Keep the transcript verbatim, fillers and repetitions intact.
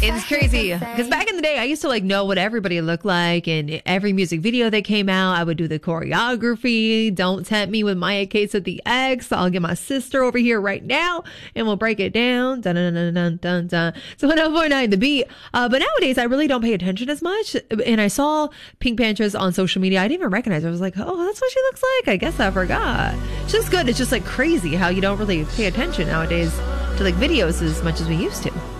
It's crazy because back in the day, I used to like know what everybody looked like, and every music video that came out, I would do the choreography. Don't tempt me with Maya Case at the X. I'll get my sister over here right now, and we'll break it down. Dun dun dun dun dun dun. So one oh four point nine The Beat. Uh, but nowadays, I really don't pay attention as much. And I saw PinkPantheress on social media. I didn't even recognize her. I was like, oh, that's what she looks like. I guess I forgot. She looks good. It's just like crazy how you don't really pay attention nowadays to like videos as much as we used to.